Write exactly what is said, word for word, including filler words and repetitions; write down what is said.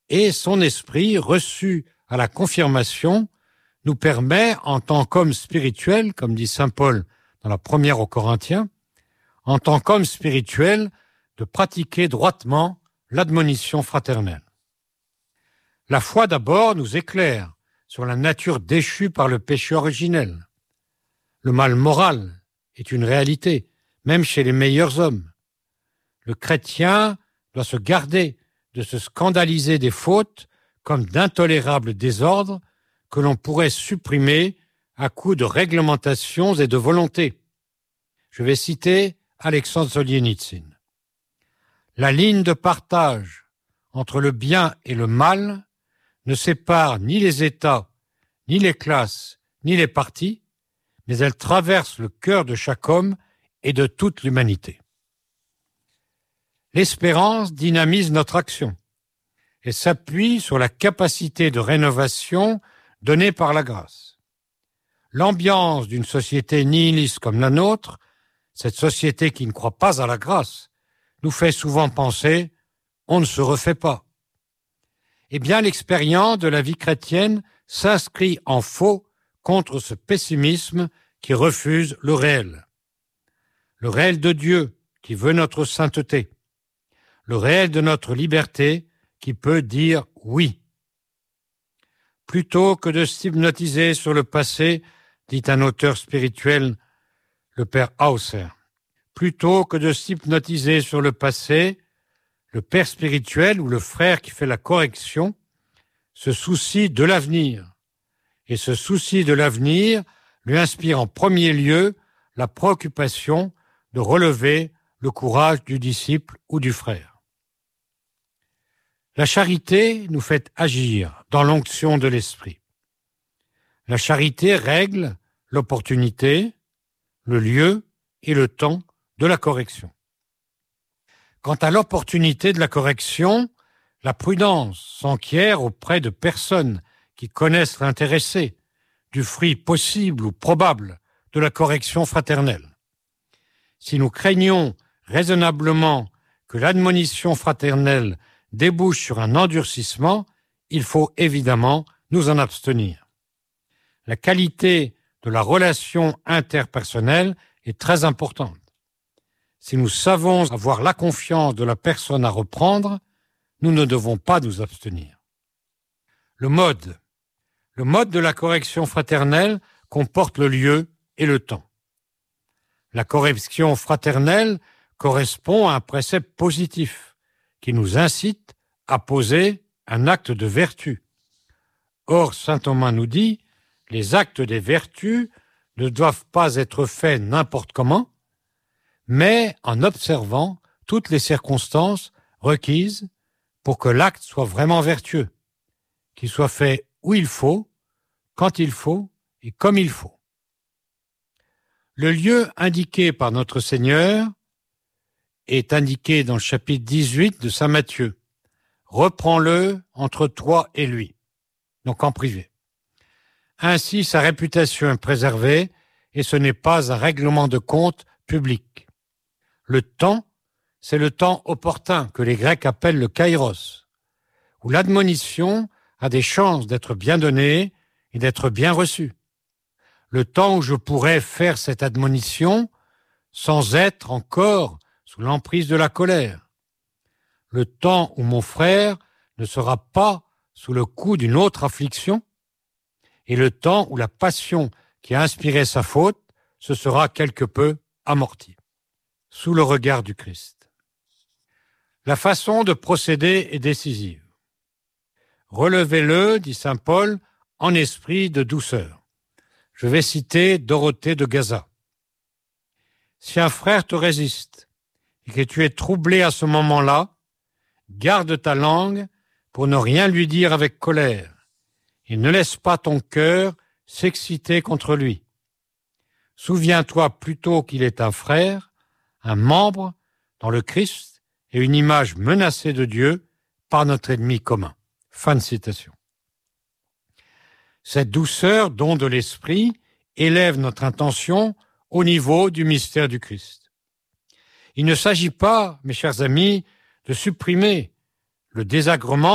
et son esprit, reçu à la confirmation, nous permet, en tant qu'homme spirituel, comme dit saint Paul dans la première aux Corinthiens, en tant qu'homme spirituel, de pratiquer droitement l'admonition fraternelle. La foi d'abord nous éclaire sur la nature déchue par le péché originel. Le mal moral est une réalité, même chez les meilleurs hommes. Le chrétien doit se garder de se scandaliser des fautes comme d'intolérables désordres que l'on pourrait supprimer à coups de réglementations et de volonté. Je vais citer Alexandre Solzhenitsyn. La ligne de partage entre le bien et le mal ne sépare ni les États, ni les classes, ni les partis, mais elle traverse le cœur de chaque homme et de toute l'humanité. L'espérance dynamise notre action et s'appuie sur la capacité de rénovation donnée par la grâce. L'ambiance d'une société nihiliste comme la nôtre, cette société qui ne croit pas à la grâce, nous fait souvent penser « on ne se refait pas ». Eh bien, l'expérience de la vie chrétienne s'inscrit en faux contre ce pessimisme qui refuse le réel. Le réel de Dieu qui veut notre sainteté. Le réel de notre liberté qui peut dire oui. Plutôt que de s'hypnotiser sur le passé, dit un auteur spirituel, le père Hauser, plutôt que de s'hypnotiser sur le passé, le père spirituel ou le frère qui fait la correction se soucie de l'avenir. Et ce souci de l'avenir lui inspire en premier lieu la préoccupation de relever le courage du disciple ou du frère. La charité nous fait agir dans l'onction de l'esprit. La charité règle l'opportunité, le lieu et le temps de la correction. Quant à l'opportunité de la correction, la prudence s'enquiert auprès de personnes qui connaissent l'intéressé du fruit possible ou probable de la correction fraternelle. Si nous craignons raisonnablement que l'admonition fraternelle débouche sur un endurcissement, il faut évidemment nous en abstenir. La qualité de la relation interpersonnelle est très importante. Si nous savons avoir la confiance de la personne à reprendre, nous ne devons pas nous abstenir. Le mode. Le mode de la correction fraternelle comporte le lieu et le temps. La correction fraternelle correspond à un précepte positif qui nous incite à poser un acte de vertu. Or, saint Thomas nous dit, les actes des vertus ne doivent pas être faits n'importe comment, mais en observant toutes les circonstances requises pour que l'acte soit vraiment vertueux, qu'il soit fait où il faut, quand il faut et comme il faut. Le lieu indiqué par notre Seigneur est indiqué dans le chapitre dix-huit de saint Matthieu. Reprends-le entre toi et lui, donc en privé. Ainsi, sa réputation est préservée et ce n'est pas un règlement de compte public. Le temps, c'est le temps opportun que les Grecs appellent le kairos, où l'admonition a des chances d'être bien donnée et d'être bien reçue. Le temps où je pourrais faire cette admonition sans être encore sous l'emprise de la colère. Le temps où mon frère ne sera pas sous le coup d'une autre affliction et le temps où la passion qui a inspiré sa faute se sera quelque peu amortie. Sous le regard du Christ. La façon de procéder est décisive. Relevez-le, dit saint Paul, en esprit de douceur. Je vais citer Dorothée de Gaza. Si un frère te résiste et que tu es troublé à ce moment-là, garde ta langue pour ne rien lui dire avec colère et ne laisse pas ton cœur s'exciter contre lui. Souviens-toi plutôt qu'il est un frère, un membre dans le Christ et une image menacée de Dieu par notre ennemi commun. Fin de citation. Cette douceur, don de l'esprit, élève notre intention au niveau du mystère du Christ. Il ne s'agit pas, mes chers amis, de supprimer le désagrément